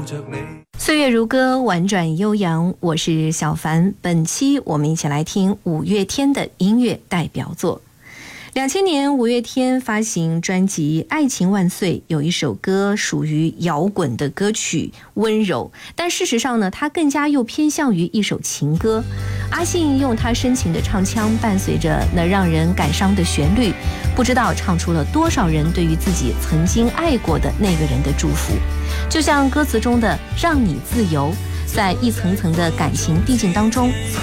岁月如歌，婉转悠扬。我是小凡，本期我们一起来听五月天的音乐代表作。2000年五月天发行专辑《爱情万岁》，有一首歌属于摇滚的歌曲《温柔》，但事实上呢，它更加又偏向于一首情歌。阿信用他深情的唱腔，伴随着那让人感伤的旋律，不知道唱出了多少人对于自己曾经爱过的那个人的祝福。就像歌词中的“让你自由”，在一层层的感情递进当中，